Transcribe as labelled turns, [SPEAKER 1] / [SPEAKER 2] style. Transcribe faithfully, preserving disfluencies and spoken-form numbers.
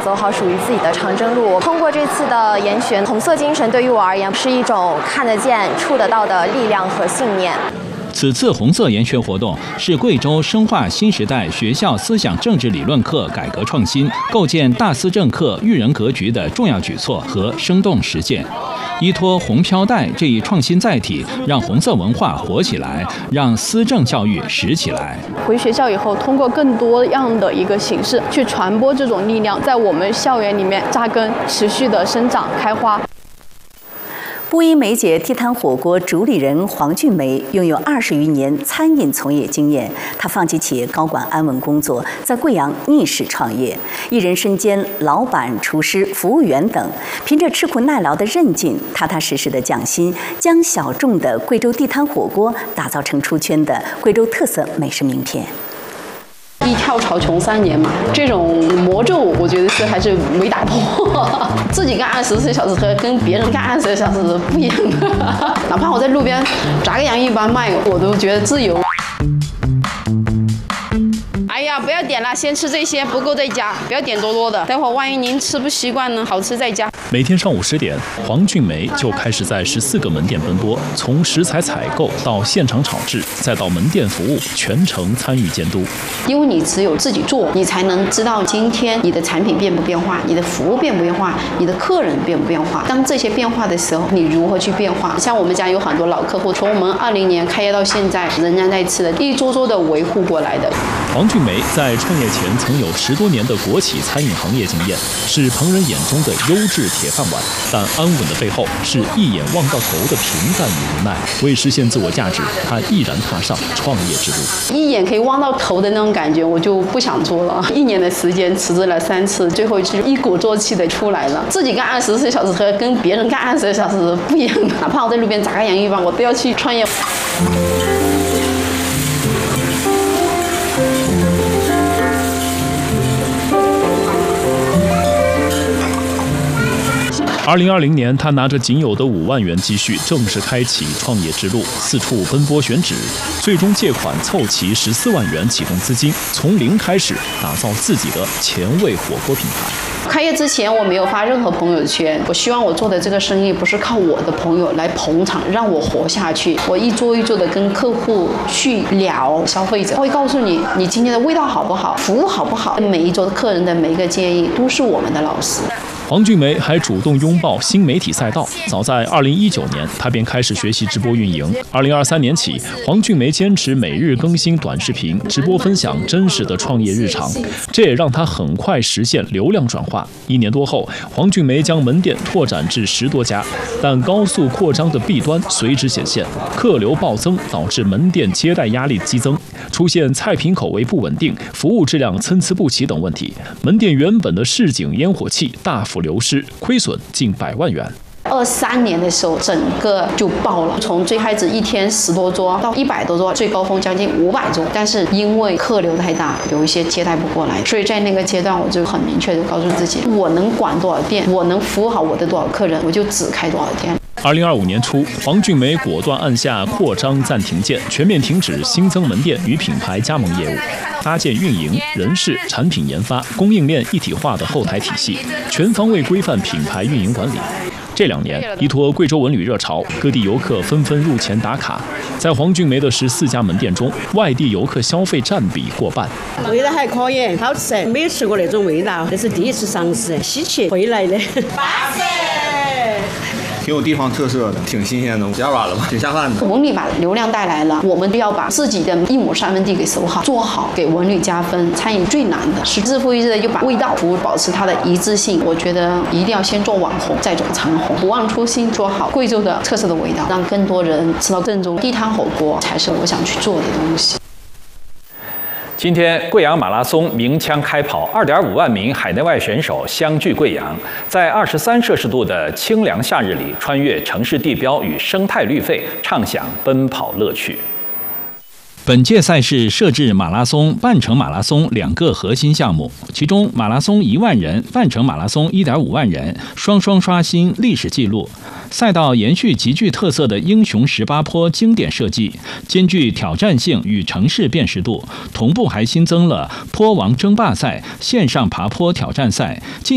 [SPEAKER 1] 走好属于自己的长征路。通过这次的研选，红色精神对于我而言是一种看得见、触得到的力量和信念。
[SPEAKER 2] 此次红色研选活动是贵州深化新时代学校思想政治理论课改革创新、构建大思政课育人格局的重要举措和生动实践。依托红飘带这一创新载体，让红色文化活起来，让思政教育实起来。
[SPEAKER 3] 回学校以后，通过更多样的一个形式去传播这种力量，在我们校园里面扎根，持续的生长开花。
[SPEAKER 4] 布依梅姐地摊火锅主理人黄俊梅拥有二十余年餐饮从业经验，她放弃企业高管安稳工作，在贵阳逆势创业，一人身兼老板、厨师、服务员等，凭着吃苦耐劳的韧劲、踏踏实实的匠心，将小众的贵州地摊火锅打造成出圈的贵州特色美食名片。
[SPEAKER 3] 一跳槽穷三年嘛，这种魔咒我觉得是还是没打破。自己干二十四小时和跟别人干二十四小时是不一样的。哪怕我在路边炸个洋芋bán卖，我都觉得自由。哎呀，不要点了，先吃这些，不够再加，不要点多多的，待会儿万一您吃不习惯呢，好吃再加。
[SPEAKER 5] 每天上午十点，黄俊梅就开始在十四个门店奔波，从食材采购到现场炒制，再到门店服务，全程参与监督。
[SPEAKER 3] 因为你只有自己做，你才能知道今天你的产品变不变化，你的服务变不变化，你的客人变不变化。当这些变化的时候，你如何去变化？像我们家有很多老客户，从我们二零年开业到现在，仍然在吃的，一桌桌的维护过来的。
[SPEAKER 5] 黄俊梅在创业前曾有十多年的国企餐饮行业经验，是旁人眼中的优质铁饭碗，但安稳的背后是一眼望到头的平淡与无奈。为实现自我价值，他毅然踏上创业之路。
[SPEAKER 3] 一眼可以望到头的那种感觉，我就不想做了。一年的时间辞职了三次，最后是一鼓作气的出来了。自己干二十四小时和跟别人干二十四小时是不一样的。哪怕我在路边炸个洋芋bán，我都要去创业。
[SPEAKER 5] 二零二零年，他拿着仅有的五万元积蓄，正式开启创业之路，四处奔波选址，最终借款凑齐十四万元启动资金，从零开始打造自己的前卫火锅品牌。
[SPEAKER 3] 开业之前，我没有发任何朋友圈，我希望我做的这个生意不是靠我的朋友来捧场，让我活下去。我一桌一桌的跟客户去聊，消费者会告诉你，你今天的味道好不好，服务好不好，每一桌的客人的每一个建议都是我们的老师。
[SPEAKER 5] 黄俊梅还主动拥抱新媒体赛道，早在二零一九年，她便开始学习直播运营。二零二三年起，黄俊梅坚持每日更新短视频，直播分享真实的创业日常，这也让她很快实现流量转化。一年多后，黄俊梅将门店拓展至十多家，但高速扩张的弊端随之显现，客流暴增导致门店接待压力激增，出现菜品口味不稳定、服务质量参差不齐等问题。门店原本的市井烟火气大幅流失，亏损近百万元。
[SPEAKER 3] 二三年的时候，整个就爆了，从最开始一天十多桌到一百多桌，最高峰将近五百桌。但是因为客流太大，有一些接待不过来，所以在那个阶段，我就很明确的告诉自己，我能管多少店，我能服务好我的多少客人，我就只开多少店。
[SPEAKER 5] 二零二五年初，黄俊梅果断按下扩张暂停键，全面停止新增门店与品牌加盟业务，搭建运营、人事、产品研发、供应链一体化的后台体系，全方位规范品牌运营管理。这两年，依托贵州文旅热潮，各地游客纷纷入前打卡。在黄俊梅的十四家门店中，外地游客消费占比过半。
[SPEAKER 6] 味道还可以，好吃，没有吃过那种味道，这是第一次尝试，稀奇，回来的。
[SPEAKER 7] 挺有地方特色的，挺新鲜的，加软了吧，挺下饭的。
[SPEAKER 3] 文旅把流量带来了，我们要把自己的一亩三分地给守好、做好，给文旅加分。餐饮最难的是日复一日的就把味道、服务保持它的一致性。我觉得一定要先做网红，再做长红，不忘初心，做好贵州的特色的味道，让更多人吃到正宗地摊火锅，才是我想去做的东西。
[SPEAKER 2] 今天，贵阳马拉松鸣枪开跑，二点五万名海内外选手相聚贵阳，在二十三摄氏度的清凉夏日里，穿越城市地标与生态绿肺，畅享奔跑乐趣。本届赛事设置马拉松、半程马拉松两个核心项目，其中马拉松一万人、半程马拉松一点五万人，双双刷新历史纪录。赛道延续极具特色的英雄十八坡经典设计，兼具挑战性与城市辨识度，同步还新增了坡王争霸赛、线上爬坡挑战赛。